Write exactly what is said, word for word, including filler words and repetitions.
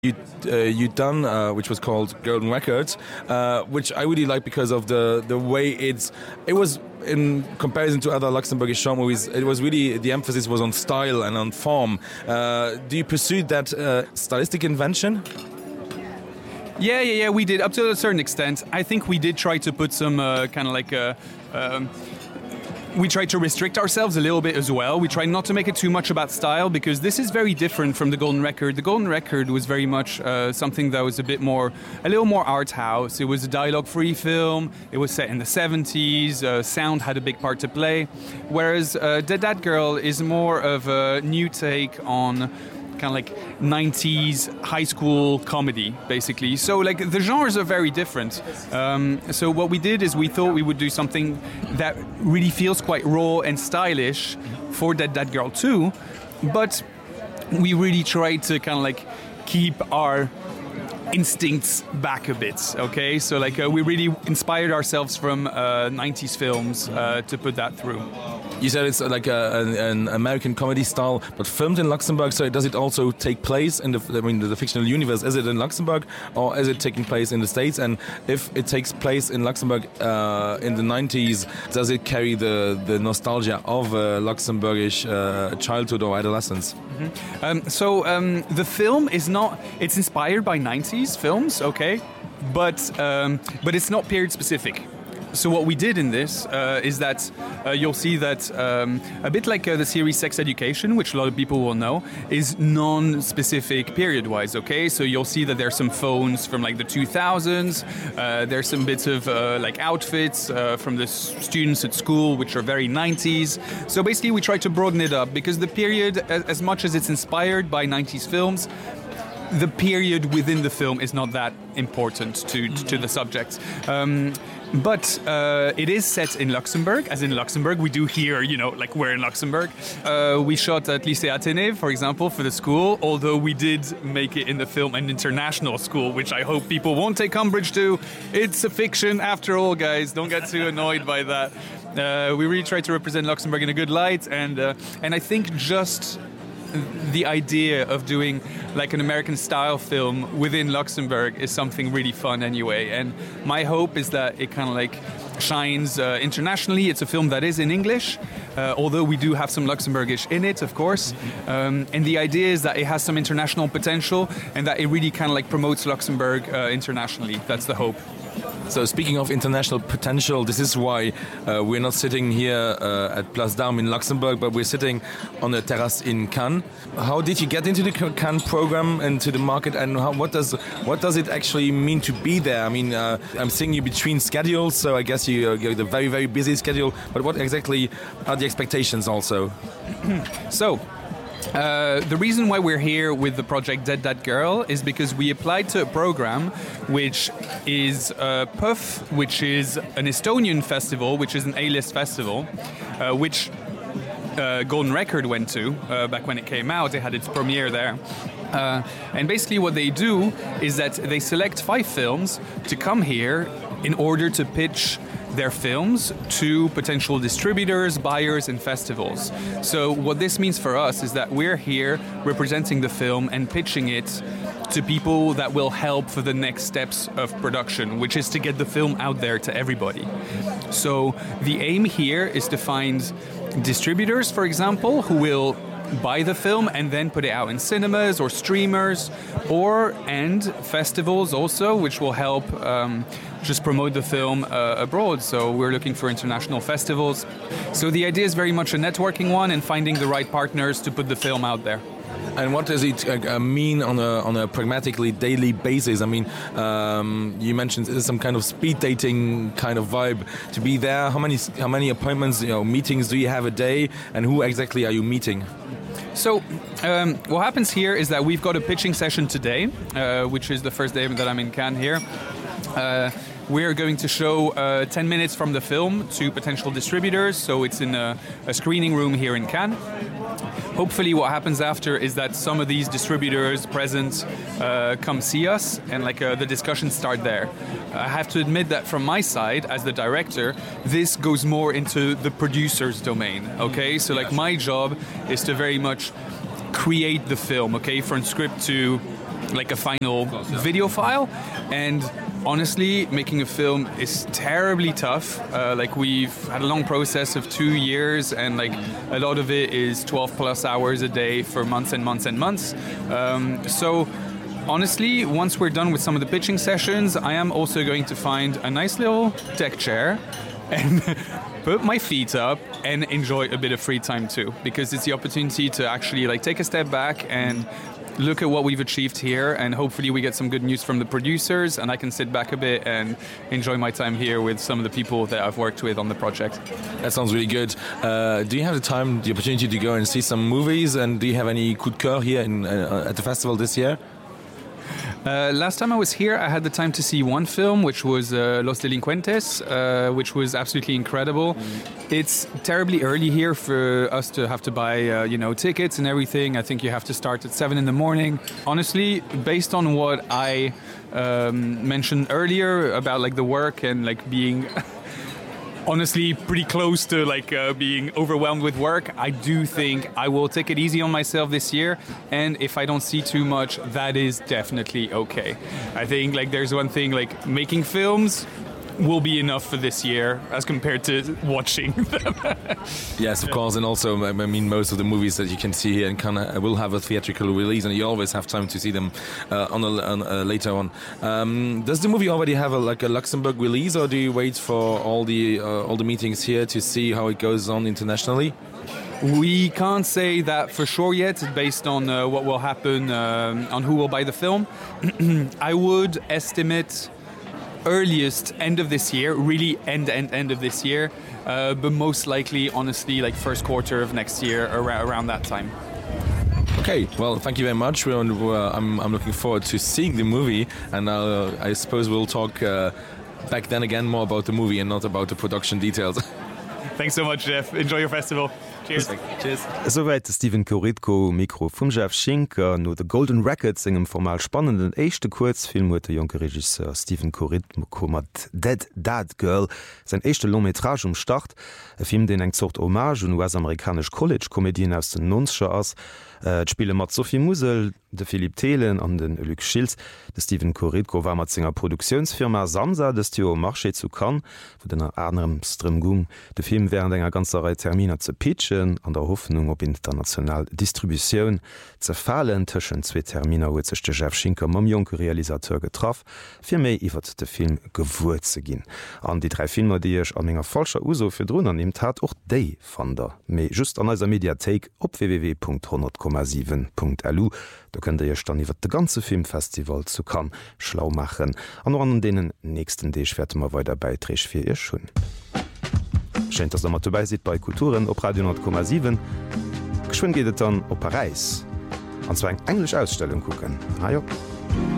You uh, you done uh, which was called Golden Records, uh, which I really like because of the the way it's it was in comparison to other Luxembourgish short movies. It was really the emphasis was on style and on form. Uh, do you pursue that uh, stylistic invention? Yeah, yeah, yeah. We did up to a certain extent. I think we did try to put some uh, kind of like a. Um, We try to restrict ourselves a little bit as well. We try not to make it too much about style because this is very different from the Golden Record. The Golden Record was very much uh, something that was a bit more, a little more art house. It was a dialogue-free film. It was set in the seventies. Uh, sound had a big part to play. Whereas uh, Dead That Girl is more of a new take on kind of like nineties high school comedy, basically. So like the genres are very different. Um, so what we did is we thought we would do something that really feels quite raw and stylish for Dead That Girl too, but we really tried to kind of like keep our instincts back a bit, okay? So like uh, we really inspired ourselves from uh, nineties films uh, to put that through. You said it's like a, an, an American comedy style, but filmed in Luxembourg. So does it also take place in the, I mean, the fictional universe? Is it in Luxembourg or is it taking place in the States? And if it takes place in Luxembourg uh, in the nineties, does it carry the, the nostalgia of uh, Luxembourgish uh, childhood or adolescence? Mm-hmm. um, so um, the film is not, it's inspired by nineties films, okay, but um, but it's not period specific. So what we did in this uh, is that uh, you'll see that um, a bit like uh, the series Sex Education, which a lot of people will know, is non-specific period-wise, okay? So you'll see that there's some phones from like the two thousands, uh, there's some bits of uh, like outfits uh, from the s- students at school, which are very nineties. So basically we try to broaden it up because the period, as, as much as it's inspired by nineties films, the period within the film is not that important to, to, to the subject. Um, But uh, it is set in Luxembourg, as in Luxembourg. We do hear, you know, like we're in Luxembourg. Uh, we shot at Lycée Athénée, for example, for the school, although we did make it in the film an international school, which I hope people won't take umbrage to. It's a fiction after all, guys. Don't get too annoyed by that. Uh, we really try to represent Luxembourg in a good light, and uh, and I think just the idea of doing like an American style film within Luxembourg is something really fun anyway, and my hope is that it kind of like shines uh, internationally. It's a film that is in English, uh, although we do have some Luxembourgish in it, of course, um, and the idea is that it has some international potential and that it really kind of like promotes Luxembourg uh, internationally. That's the hope. So speaking of international potential, this is why uh, we're not sitting here uh, at Place d'Armes in Luxembourg, but we're sitting on a terrace in Cannes. How did you get into the Cannes program and to the market, and how, what does what does it actually mean to be there? I mean, uh, I'm seeing you between schedules, so I guess you, uh, you have a very, very busy schedule, but what exactly are the expectations also? So, Uh, the reason why we're here with the project Dead That Girl is because we applied to a program which is uh, P U F, which is an Estonian festival, which is an A-list festival, uh, which uh, Golden Record went to uh, back when it came out. It had its premiere there. Uh, and basically what they do is that they select five films to come here in order to pitch their films to potential distributors, buyers, and festivals. So what this means for us is that we're here representing the film and pitching it to people that will help for the next steps of production, which is to get the film out there to everybody. So the aim here is to find distributors, for example, who will buy the film and then put it out in cinemas or streamers, or and festivals also, which will help um, just promote the film uh, abroad. So we're looking for international festivals. So the idea is very much a networking one and finding the right partners to put the film out there. And what does it uh, mean on a on a pragmatically daily basis? I mean, um, you mentioned some kind of speed dating kind of vibe to be there. How many how many appointments, you know, meetings do you have a day, and who exactly are you meeting? So um, what happens here is that we've got a pitching session today, uh, which is the first day that I'm in Cannes here. Uh, we're going to show uh, ten minutes from the film to potential distributors, so it's in a, a screening room here in Cannes. Hopefully what happens after is that some of these distributors present uh, come see us, and like uh, the discussions start there. I have to admit that from my side as the director, this goes more into the producer's domain, okay? So like my job is to very much create the film, okay, from script to like a final course, yeah. video file. And honestly, making a film is terribly tough. Uh, like we've had a long process of two years and like a lot of it is twelve plus hours a day for months and months and months. Um, so honestly, once we're done with some of the pitching sessions, I am also going to find a nice little deck chair and put my feet up and enjoy a bit of free time too, because it's the opportunity to actually like take a step back and look at what we've achieved here, and hopefully we get some good news from the producers and I can sit back a bit and enjoy my time here with some of the people that I've worked with on the project. That sounds really good. Uh, do you have the time, the opportunity to go and see some movies, and do you have any coup de cœur here in, uh, at the festival this year? Uh, last time I was here, I had the time to see one film, which was uh, Los Delincuentes, uh, which was absolutely incredible. Mm. It's terribly early here for us to have to buy, uh, you know, tickets and everything. I think you have to start at seven in the morning. Honestly, based on what I um, mentioned earlier about like the work and like being honestly pretty close to like uh, being overwhelmed with work, I do think I will take it easy on myself this year, and if I don't see too much, that is definitely okay. I think like there's one thing, like making films will be enough for this year as compared to watching them. Yes, of course, and also I mean most of the movies that you can see here in Cannes will have a theatrical release, and you always have time to see them uh, on, a, on uh, later on. Um, does the movie already have a, like a Luxembourg release, or do you wait for all the uh, all the meetings here to see how it goes on internationally? We can't say that for sure yet, based on uh, what will happen um, on who will buy the film. I would estimate earliest end of this year, really end end end of this year, uh, but most likely, honestly, like first quarter of next year, around, around that time. Okay, well, thank you very much. We're, uh, I'm, I'm looking forward to seeing the movie, and uh, I suppose we'll talk uh, back then again more about the movie and not about the production details. Thanks so much, Jeff. Enjoy your festival. Cheers. Cheers. Soweit Steven Koritko, Mikro vum Jeff Schinker, no The Golden Records engem formal spannenden échte Kurzfilm huet der jonke Regisseur Steven Koritko mat Dead Dad Girl, sein échte Longmetrage um Start, e Film den eng zocht Hommage un U S-amerikasch College-Komedien aus den nonzescher ass. Äh, Spiele mat Sophie Musel, de Philipp Thelen an den Luc Schilz, de Steven Koritko war mat zinger Produktionsfirma Samsa des Tio Marché zu Cannes, wo den er anderem Strmgung de Film wären enger ganzerei Terminer ze pitchen, an der Hoffnung op international Distributionioun ze fallen tëschen zwe Terminer huet sech de Jeff Schinker mam jonke Realisateur getraff, fir méi iwwer de Film gewuert ze ginn. An die drei Filmer, die ech an enger falscher Uso fir Drnner nimmt hat, och déi van der méi just an eiser Mediathek op w w w punkt hundert Komma sieben punkt l u. Da könnt ihr dann iwwer de ganze Filmfestival zu Cannes schlau machen. An an denen nächsten Deeg werd ma weiter beitrech fir ihr schon. Scheint dass der mat dabei sieht bei Kulturen op Radio hundert Komma sieben. Geschwind gehtt dann op Paris. An zwar eng englisch Ausstellung gucken. Ah, ja.